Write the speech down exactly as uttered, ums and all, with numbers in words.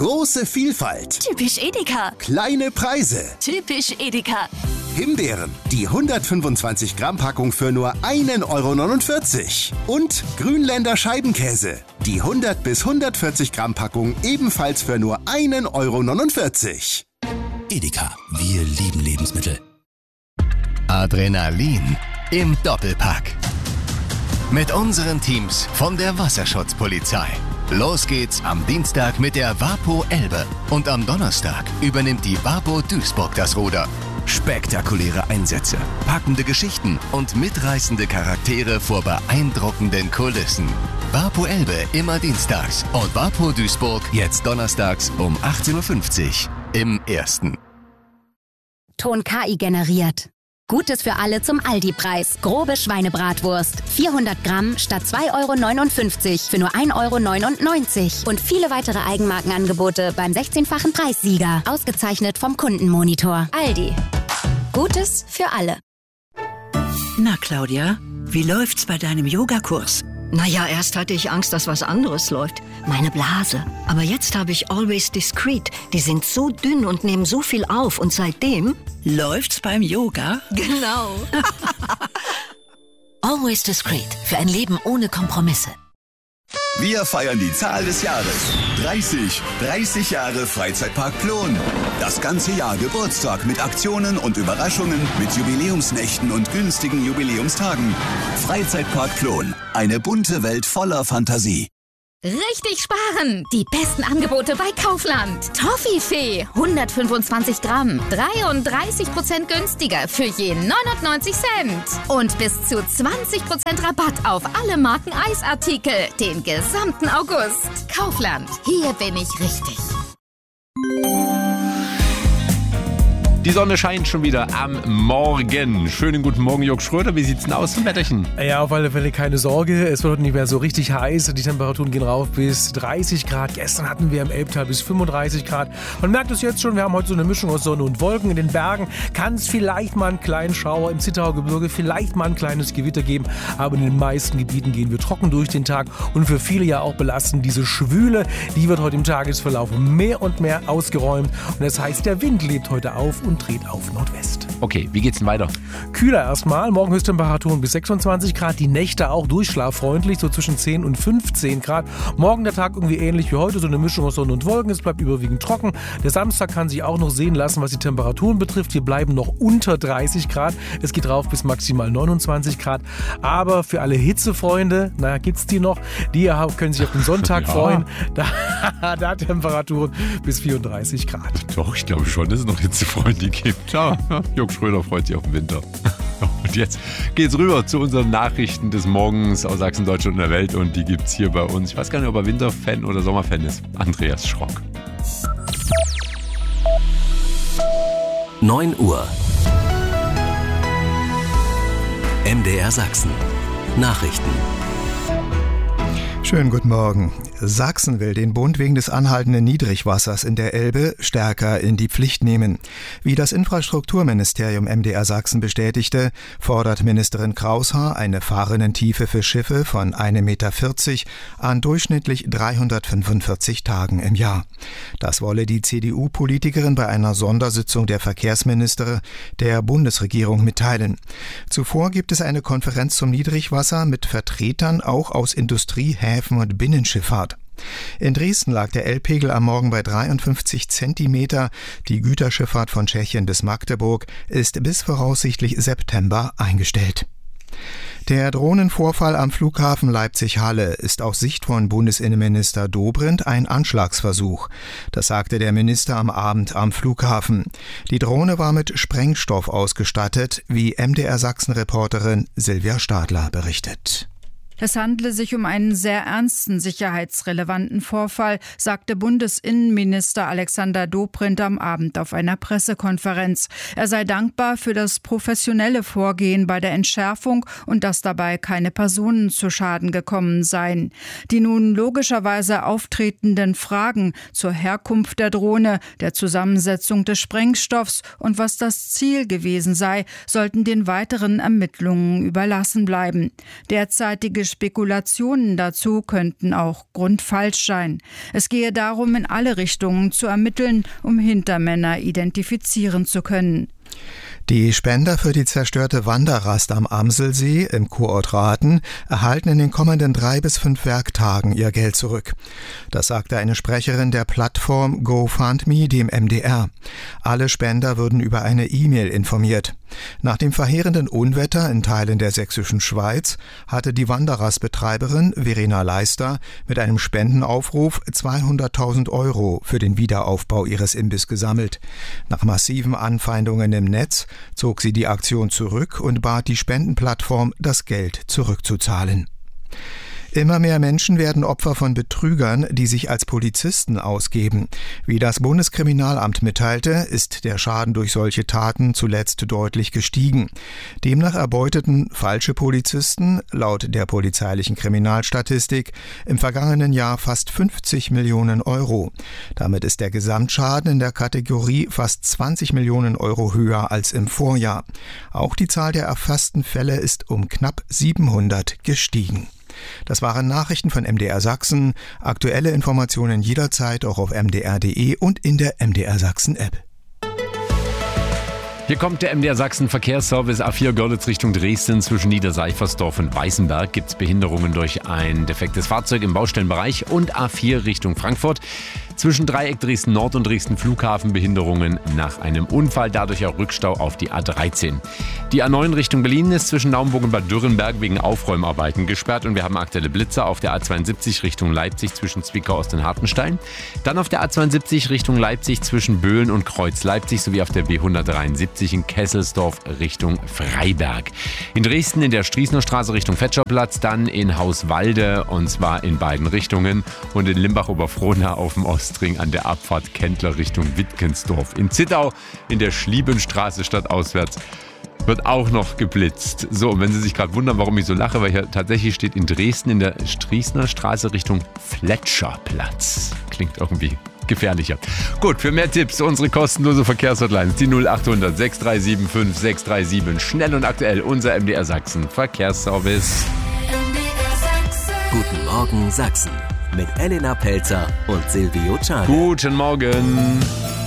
Große Vielfalt. Typisch Edeka. Kleine Preise. Typisch Edeka. Himbeeren, die hundertfünfundzwanzig Gramm Packung für nur ein Euro neunundvierzig. Und Grünländer Scheibenkäse, die hundert bis hundertvierzig Gramm Packung ebenfalls für nur ein Euro neunundvierzig. Edeka, wir lieben Lebensmittel. Adrenalin im Doppelpack. Mit unseren Teams von der Wasserschutzpolizei. Los geht's am Dienstag mit der Vapo Elbe. Und am Donnerstag übernimmt die Vapo Duisburg das Ruder. Spektakuläre Einsätze, packende Geschichten und mitreißende Charaktere vor beeindruckenden Kulissen. Vapo Elbe immer dienstags und Vapo Duisburg jetzt donnerstags um achtzehn Uhr fünfzig im Ersten. Ton K I generiert. Gutes für alle zum Aldi-Preis. Grobe Schweinebratwurst. vierhundert Gramm statt zwei Euro neunundfünfzig für nur ein Euro neunundneunzig. Und viele weitere Eigenmarkenangebote beim sechzehnfachen Preissieger. Ausgezeichnet vom Kundenmonitor. Aldi. Gutes für alle. Na, Claudia, wie läuft's bei deinem Yogakurs? Naja, erst hatte ich Angst, dass was anderes läuft. Meine Blase. Aber jetzt habe ich Always Discreet. Die sind so dünn und nehmen so viel auf. Und seitdem... Läuft's beim Yoga? Genau. Always Discreet. Für ein Leben ohne Kompromisse. Wir feiern die Zahl des Jahres. dreißig. dreißig Jahre Freizeitpark Plon. Das ganze Jahr Geburtstag mit Aktionen und Überraschungen, mit Jubiläumsnächten und günstigen Jubiläumstagen. Freizeitpark Plon. Eine bunte Welt voller Fantasie. Richtig sparen! Die besten Angebote bei Kaufland. Toffifee, hundertfünfundzwanzig Gramm, dreiunddreißig Prozent günstiger für je neunundneunzig Cent. Und bis zu zwanzig Prozent Rabatt auf alle Marken Eisartikel, den gesamten August. Kaufland, hier bin ich richtig. Die Sonne scheint schon wieder am Morgen. Schönen guten Morgen, Jörg Schröder. Wie sieht's denn aus zum Wetterchen? Ja, auf alle Fälle keine Sorge. Es wird heute nicht mehr so richtig heiß. Die Temperaturen gehen rauf bis dreißig Grad. Gestern hatten wir im Elbtal bis fünfunddreißig Grad. Man merkt es jetzt schon, wir haben heute so eine Mischung aus Sonne und Wolken. In den Bergen kann es vielleicht mal einen kleinen Schauer, im Zittauer Gebirge vielleicht mal ein kleines Gewitter geben. Aber in den meisten Gebieten gehen wir trocken durch den Tag. Und für viele ja auch belastend diese Schwüle, die wird heute im Tagesverlauf mehr und mehr ausgeräumt. Und das heißt, der Wind lebt heute auf und dreht auf Nordwest. Okay, wie geht's denn weiter? Kühler erstmal, morgen Höchsttemperaturen bis sechsundzwanzig Grad, die Nächte auch durchschlaffreundlich, so zwischen zehn und fünfzehn Grad. Morgen der Tag irgendwie ähnlich wie heute, so eine Mischung aus Sonne und Wolken, es bleibt überwiegend trocken. Der Samstag kann sich auch noch sehen lassen, was die Temperaturen betrifft. Wir bleiben noch unter dreißig Grad, es geht rauf bis maximal neunundzwanzig Grad. Aber für alle Hitzefreunde, naja, gibt's die noch, die können sich auf den Sonntag ja. freuen. Da, da Temperaturen bis vierunddreißig Grad. Doch, ich glaube schon, dass es noch Hitzefreunde gibt. Ja, Jörg Schröder freut sich auf den Winter. Und jetzt geht's rüber zu unseren Nachrichten des Morgens aus Sachsen, Deutschland und der Welt. Und die gibt's hier bei uns. Ich weiß gar nicht, ob er Winterfan oder Sommerfan ist. Andreas Schrock. neun Uhr. M D R Sachsen. Nachrichten. Schönen guten Morgen. Sachsen will den Bund wegen des anhaltenden Niedrigwassers in der Elbe stärker in die Pflicht nehmen. Wie das Infrastrukturministerium M D R Sachsen bestätigte, fordert Ministerin Kraushaar eine Fahrrinnentiefe für Schiffe von ein Meter vierzig an durchschnittlich dreihundertfünfundvierzig Tagen im Jahr. Das wolle die C D U-Politikerin bei einer Sondersitzung der Verkehrsminister der Bundesregierung mitteilen. Zuvor gibt es eine Konferenz zum Niedrigwasser mit Vertretern auch aus Industrie, Häfen und Binnenschifffahrt. In Dresden lag der L-Pegel am Morgen bei dreiundfünfzig Zentimeter. Die Güterschifffahrt von Tschechien bis Magdeburg ist bis voraussichtlich September eingestellt. Der Drohnenvorfall am Flughafen Leipzig-Halle ist aus Sicht von Bundesinnenminister Dobrindt ein Anschlagsversuch. Das sagte der Minister am Abend am Flughafen. Die Drohne war mit Sprengstoff ausgestattet, wie M D R Sachsen-Reporterin Silvia Stadler berichtet. Es handle sich um einen sehr ernsten sicherheitsrelevanten Vorfall, sagte Bundesinnenminister Alexander Dobrindt am Abend auf einer Pressekonferenz. Er sei dankbar für das professionelle Vorgehen bei der Entschärfung und dass dabei keine Personen zu Schaden gekommen seien. Die nun logischerweise auftretenden Fragen zur Herkunft der Drohne, der Zusammensetzung des Sprengstoffs und was das Ziel gewesen sei, sollten den weiteren Ermittlungen überlassen bleiben. Derzeitige Spekulationen dazu könnten auch grundfalsch sein. Es gehe darum, in alle Richtungen zu ermitteln, um Hintermänner identifizieren zu können. Die Spender für die zerstörte Wanderrast am Amselsee im Kurort Rathen erhalten in den kommenden drei bis fünf Werktagen ihr Geld zurück. Das sagte eine Sprecherin der Plattform GoFundMe dem M D R. Alle Spender würden über eine E-Mail informiert. Nach dem verheerenden Unwetter in Teilen der sächsischen Schweiz hatte die Wanderrastbetreiberin Verena Leister mit einem Spendenaufruf zweihunderttausend Euro für den Wiederaufbau ihres Imbiss gesammelt. Nach massiven Anfeindungen im Netz zog sie die Aktion zurück und bat die Spendenplattform, das Geld zurückzuzahlen. Immer mehr Menschen werden Opfer von Betrügern, die sich als Polizisten ausgeben. Wie das Bundeskriminalamt mitteilte, ist der Schaden durch solche Taten zuletzt deutlich gestiegen. Demnach erbeuteten falsche Polizisten laut der polizeilichen Kriminalstatistik im vergangenen Jahr fast fünfzig Millionen Euro. Damit ist der Gesamtschaden in der Kategorie fast zwanzig Millionen Euro höher als im Vorjahr. Auch die Zahl der erfassten Fälle ist um knapp siebenhundert gestiegen. Das waren Nachrichten von M D R Sachsen. Aktuelle Informationen jederzeit auch auf m d r punkt d e und in der M D R Sachsen App. Hier kommt der M D R Sachsen Verkehrsservice. A vier Görlitz Richtung Dresden zwischen Niederseifersdorf und Weißenberg gibt es Behinderungen durch ein defektes Fahrzeug im Baustellenbereich, und A vier Richtung Frankfurt. Zwischen Dreieck Dresden Nord und Dresden Flughafen Behinderungen nach einem Unfall, dadurch auch Rückstau auf die A dreizehn. Die A neun Richtung Berlin ist zwischen Naumburg und Bad Dürrenberg wegen Aufräumarbeiten gesperrt, und wir haben aktuelle Blitzer auf der A zweiundsiebzig Richtung Leipzig zwischen Zwickau und Osten-Hartenstein. Dann auf der A zweiundsiebzig Richtung Leipzig zwischen Böhlen und Kreuz Leipzig sowie auf der B hundertdreiundsiebzig in Kesselsdorf Richtung Freiberg. In Dresden in der Striesner Straße Richtung Fetscherplatz, dann in Hauswalde, und zwar in beiden Richtungen, und in Limbach-Oberfrohna auf dem Ostring an der Abfahrt Kendler Richtung Wittgensdorf. In Zittau in der Schliebenstraße stadtauswärts wird auch noch geblitzt. So, und wenn Sie sich gerade wundern, warum ich so lache, weil hier tatsächlich steht in Dresden in der Striesner Straße Richtung Fletscherplatz. Klingt irgendwie gefährlicher. Gut, für mehr Tipps unsere kostenlose Verkehrshotline, die null achthundert sechs drei sieben fünf sechs drei sieben. Schnell und aktuell unser M D R Sachsen Verkehrsservice. Guten Morgen Sachsen mit Elena Pelzer und Silvio Czarne. Guten Morgen.